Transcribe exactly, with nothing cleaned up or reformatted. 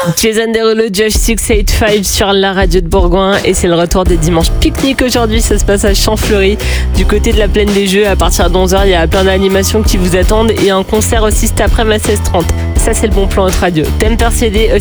Jason Derulo, Josh six cent quatre-vingt-quinze sur la radio de Bourgoin et c'est le retour des dimanches pique-nique aujourd'hui. Ça se passe à Champfleury, du côté de la Plaine des Jeux. À partir de onze heures, il y a plein d'animations qui vous attendent et un concert aussi cet après-midi à seize heures trente. Ça, c'est le bon plan autre radio. Thème percédé aussi.